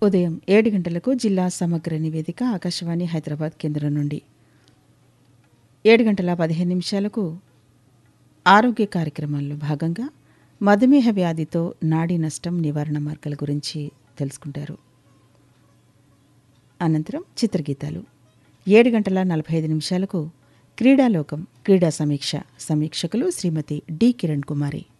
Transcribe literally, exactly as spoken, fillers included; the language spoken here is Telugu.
ఉదయం ఏడు గంటలకు జిల్లా సమగ్ర నివేదిక ఆకాశవాణి హైదరాబాద్ కేంద్రం నుండి. ఏడు గంటల పదిహేను నిమిషాలకు ఆరోగ్య కార్యక్రమాల్లో భాగంగా మధుమేహ వ్యాధితో నాడీ నష్టం నివారణ మార్గాల గురించి తెలుసుకుంటారు. అనంతరం చిత్రగీతాలు. ఏడు గంటల నలభై ఐదు నిమిషాలకు క్రీడాలోకం క్రీడా సమీక్ష సమీక్షకులు శ్రీమతి డి కిరణ్ కుమారి.